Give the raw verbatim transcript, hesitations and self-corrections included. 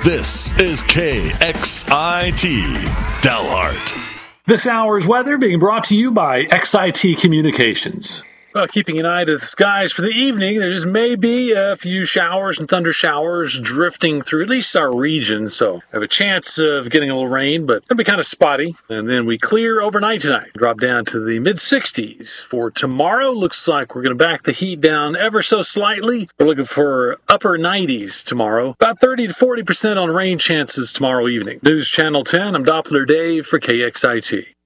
This is K X I T Dalhart. This hour's weather being brought to you by X I T Communications. Well, keeping an eye to the skies for the evening, there just may be a few showers and thunder showers drifting through at least our region, so I have a chance of getting a little rain, but it'll be kind of spotty. And then we clear overnight tonight, drop down to the mid sixties. For tomorrow, looks like we're going to back the heat down ever so slightly. We're looking for upper nineties tomorrow, about thirty to forty percent on rain chances tomorrow evening. News Channel ten, I'm Doppler Dave for K X I T.